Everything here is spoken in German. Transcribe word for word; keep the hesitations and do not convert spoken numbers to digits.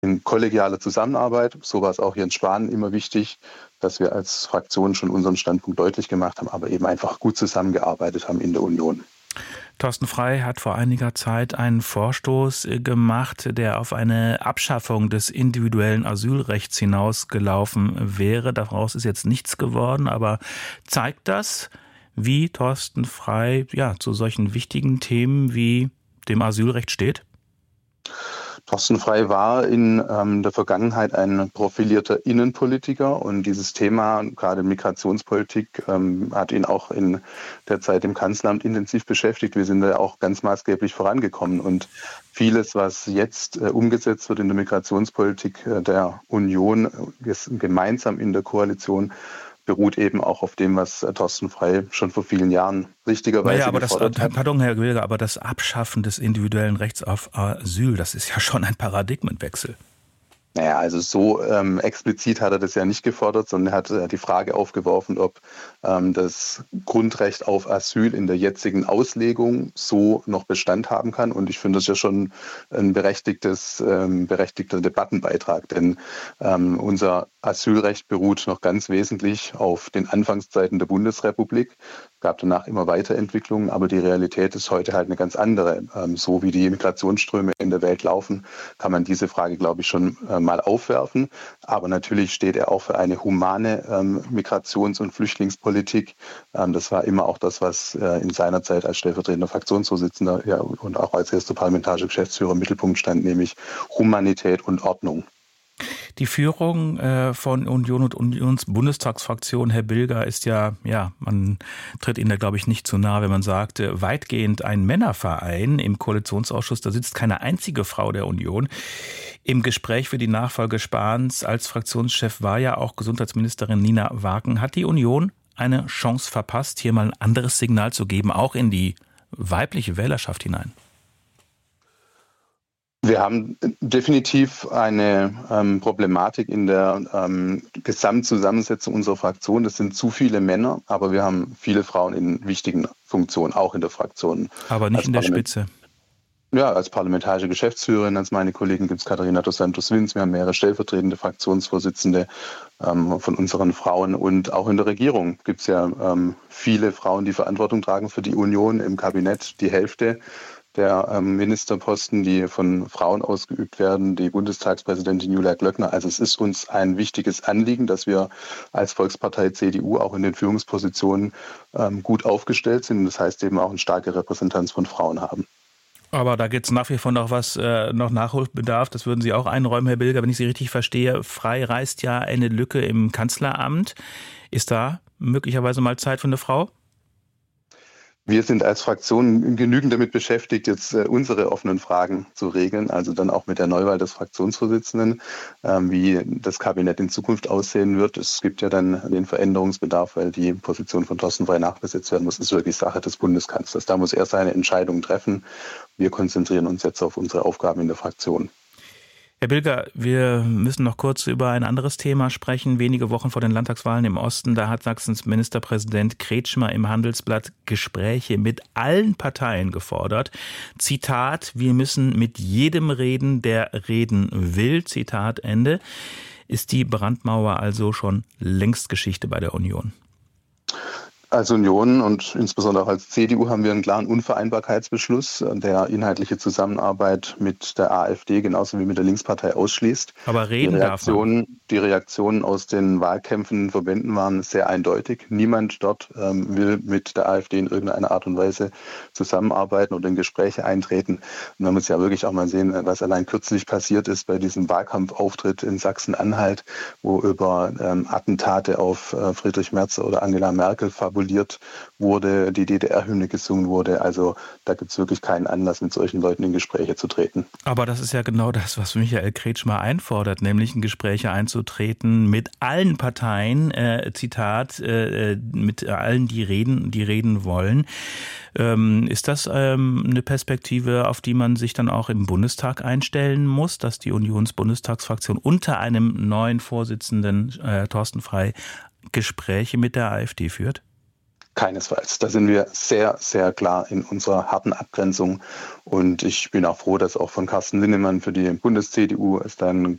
in kollegialer Zusammenarbeit. So war es auch Jens Spahn immer wichtig, dass wir als Fraktion schon unseren Standpunkt deutlich gemacht haben, aber eben einfach gut zusammengearbeitet haben in der Union. Thorsten Frey hat vor einiger Zeit einen Vorstoß gemacht, der auf eine Abschaffung des individuellen Asylrechts hinausgelaufen wäre. Daraus ist jetzt nichts geworden, aber zeigt das, wie Thorsten Frey ja, zu solchen wichtigen Themen wie dem Asylrecht steht? Thorsten Frey war in ähm, der Vergangenheit ein profilierter Innenpolitiker und dieses Thema, gerade Migrationspolitik, ähm, hat ihn auch in der Zeit im Kanzleramt intensiv beschäftigt. Wir sind da auch ganz maßgeblich vorangekommen und vieles, was jetzt äh, umgesetzt wird in der Migrationspolitik äh, der Union, äh, gemeinsam in der Koalition, beruht eben auch auf dem, was äh, Thorsten Frey schon vor vielen Jahren richtigerweise naja, aber das, gefordert hat. Pardon, Herr Wilger, aber das Abschaffen des individuellen Rechts auf Asyl, das ist ja schon ein Paradigmenwechsel. Naja, also so ähm, explizit hat er das ja nicht gefordert, sondern er hat äh, die Frage aufgeworfen, ob ähm, das Grundrecht auf Asyl in der jetzigen Auslegung so noch Bestand haben kann. Und ich finde das ja schon ein berechtigtes, ähm, berechtigter Debattenbeitrag, denn ähm, unser Asylrecht beruht noch ganz wesentlich auf den Anfangszeiten der Bundesrepublik. Es gab danach immer Weiterentwicklungen, aber die Realität ist heute halt eine ganz andere. Ähm, so wie die Migrationsströme in der Welt laufen, kann man diese Frage, glaube ich, schon äh, mal aufwerfen. Aber natürlich steht er auch für eine humane ähm, Migrations- und Flüchtlingspolitik. Ähm, das war immer auch das, was äh, in seiner Zeit als stellvertretender Fraktionsvorsitzender ja, und auch als erster parlamentarischer Geschäftsführer im Mittelpunkt stand, nämlich Humanität und Ordnung. Die Führung äh, von Union und Unionsbundestagsfraktion, Herr Bilger, ist ja, ja, man tritt Ihnen da, glaube ich, nicht zu nahe, wenn man sagt, äh, weitgehend ein Männerverein im Koalitionsausschuss. Da sitzt keine einzige Frau der Union. Im Gespräch für die Nachfolge Spahns als Fraktionschef war ja auch Gesundheitsministerin Nina Waken. Hat die Union eine Chance verpasst, hier mal ein anderes Signal zu geben, auch in die weibliche Wählerschaft hinein? Wir haben definitiv eine ähm, Problematik in der ähm, Gesamtzusammensetzung unserer Fraktion. Das sind zu viele Männer, aber wir haben viele Frauen in wichtigen Funktionen, auch in der Fraktion. Aber nicht als in der Parlament- Spitze. Ja, als parlamentarische Geschäftsführerin, als meine Kollegin gibt es Katharina dos Santos-Wins. Wir haben mehrere stellvertretende Fraktionsvorsitzende ähm, von unseren Frauen. Und auch in der Regierung gibt es ja ähm, viele Frauen, die Verantwortung tragen für die Union. Im Kabinett die Hälfte der ähm, Ministerposten, die von Frauen ausgeübt werden, die Bundestagspräsidentin Julia Glöckner. Also es ist uns ein wichtiges Anliegen, dass wir als Volkspartei C D U auch in den Führungspositionen ähm, gut aufgestellt sind. Das heißt eben auch eine starke Repräsentanz von Frauen haben. Aber da gibt es nach wie vor noch was, äh, noch Nachholbedarf. Das würden Sie auch einräumen, Herr Bilger, wenn ich Sie richtig verstehe. Frei reißt ja eine Lücke im Kanzleramt. Ist da möglicherweise mal Zeit für eine Frau? Wir sind als Fraktion genügend damit beschäftigt, jetzt äh, unsere offenen Fragen zu regeln, also dann auch mit der Neuwahl des Fraktionsvorsitzenden, ähm, wie das Kabinett in Zukunft aussehen wird. Es gibt ja dann den Veränderungsbedarf, weil die Position von Thorsten Frey nachbesetzt werden muss. Das ist wirklich Sache des Bundeskanzlers. Da muss er seine Entscheidung treffen. Wir konzentrieren uns jetzt auf unsere Aufgaben in der Fraktion. Herr Bilger, wir müssen noch kurz über ein anderes Thema sprechen. Wenige Wochen vor den Landtagswahlen im Osten, da hat Sachsens Ministerpräsident Kretschmer im Handelsblatt Gespräche mit allen Parteien gefordert. Zitat, wir müssen mit jedem reden, der reden will. Zitat Ende. Ist die Brandmauer also schon längst Geschichte bei der Union? Als Union und insbesondere auch als C D U haben wir einen klaren Unvereinbarkeitsbeschluss, der inhaltliche Zusammenarbeit mit der AfD genauso wie mit der Linkspartei ausschließt. Aber reden die darf man. Reaktionen, die Reaktionen aus den Wahlkämpfen in Verbänden waren sehr eindeutig. Niemand dort ähm, will mit der AfD in irgendeiner Art und Weise zusammenarbeiten oder in Gespräche eintreten. Und man muss ja wirklich auch mal sehen, was allein kürzlich passiert ist bei diesem Wahlkampfauftritt in Sachsen-Anhalt, wo über ähm, Attentate auf äh, Friedrich Merz oder Angela Merkel fabuliert wurde, die D D R-Hymne gesungen wurde. Also da gibt es wirklich keinen Anlass, mit solchen Leuten in Gespräche zu treten. Aber das ist ja genau das, was Michael Kretschmer einfordert, nämlich in Gespräche einzutreten mit allen Parteien, äh, Zitat, äh, mit allen, die reden, die reden wollen. Ähm, ist das ähm, eine Perspektive, auf die man sich dann auch im Bundestag einstellen muss, dass die Unionsbundestagsfraktion unter einem neuen Vorsitzenden, äh, Thorsten Frey, Gespräche mit der AfD führt? Keinesfalls. Da sind wir sehr, sehr klar in unserer harten Abgrenzung. Und ich bin auch froh, dass auch von Carsten Linnemann für die Bundes-C D U es dann